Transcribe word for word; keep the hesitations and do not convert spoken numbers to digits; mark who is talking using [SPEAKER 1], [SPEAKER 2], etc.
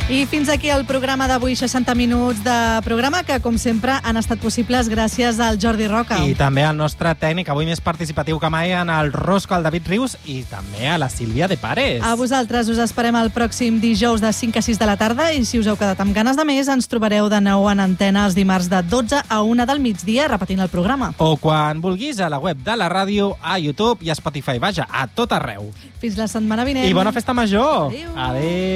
[SPEAKER 1] I fins aquí el programa d'avui, seixanta minuts de programa que, com sempre, han estat possibles gràcies al Jordi Roca.
[SPEAKER 2] I també al nostre tècnic, avui més participatiu que mai, en el Rosco, el David Rius, i també a la Sílvia de Pares.
[SPEAKER 1] A vosaltres us esperem el pròxim dijous de cinc a sis de la tarda i si us heu quedat amb ganes de més, ens trobareu de nou en antena els dimarts de dotze a una del migdia repetint el programa.
[SPEAKER 2] O quan vulguis a la web de la ràdio, a YouTube i a Spotify. Vaja, a tot arreu.
[SPEAKER 1] Fins la setmana vinent.
[SPEAKER 2] I bona festa major.
[SPEAKER 1] Adéu.
[SPEAKER 2] Adéu.